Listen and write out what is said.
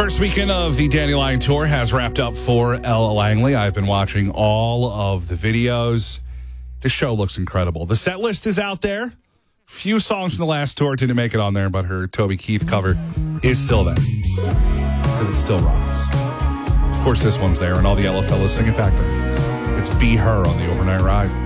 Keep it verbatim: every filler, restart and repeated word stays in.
First weekend of the Dandelion Tour has wrapped up for Ella Langley. I've been watching all of the videos. The show looks incredible. The set list is out there. Few songs from the last tour didn't make it on there, but her Toby Keith cover is still there because it still rocks. Of course, this one's there, and all the Ella fellas sing it back there. It's Be Her on the Overnight Ride.